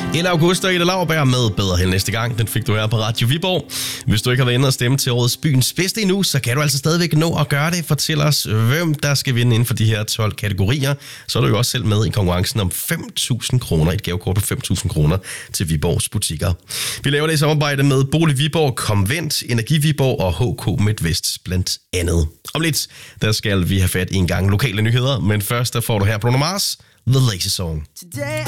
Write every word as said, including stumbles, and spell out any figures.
Eller August og Ida Lauerberg med Bedre Held næste gang. Den fik du her på Radio Viborg. Hvis du ikke har været inde og stemme til årets byens bedste endnu, så kan du altså stadigvæk nå at gøre det. Fortæl os, hvem der skal vinde inden for de her tolv kategorier. Så er du jo også selv med i konkurrencen om fem tusind kroner. Et gavekort på fem tusind kroner til Viborgs butikker. Vi laver det i samarbejde med Bolig Viborg, Convent, Energi Viborg og H K Midtvest blandt andet. Om lidt, der skal vi have fat i en gang lokale nyheder. Men først, der får du her Bruno Mars, The Lazy Song. Today